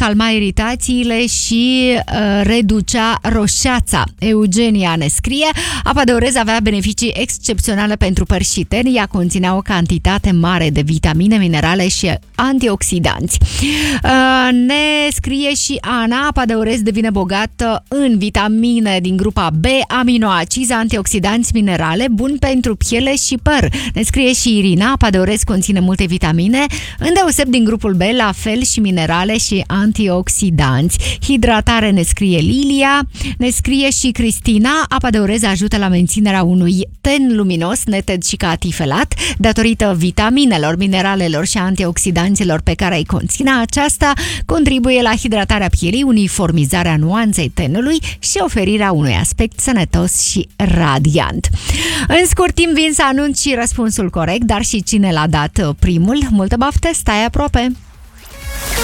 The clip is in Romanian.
calma iritațiile și reducea roșeața. Eugenia ne scrie: apa de orez avea beneficii excepționale pentru păr și teni. Ea conținea o cantitate mare de vitamine, minerale și antioxidanți. Ne scrie și Ana: apa de orez devine bogată în vitamine din grupa B, aminoacizi, antioxidanți, minerale, bun pentru piele și păr. Ne scrie și Irina: apa de orez conține multe vitamine, îndeoseb din grupul B, la fel și minerale și antioxidanți. Hidratare, ne scrie Lilia. Ne scrie și Cristina: apa de orez ajută la menținerea unui ten luminos, neted și catifelat, datorită vitaminelor, mineralelor și antioxidanților pe care îi conține. Aceasta contribuie la hidratarea pielii, uniformizarea nuanței tenului și oferirea unui aspect sănătos și radiant. În scurt timp vin să anunț și răspunsul corect, dar și cine l-a dat primul. Multă baftă, stai aproape!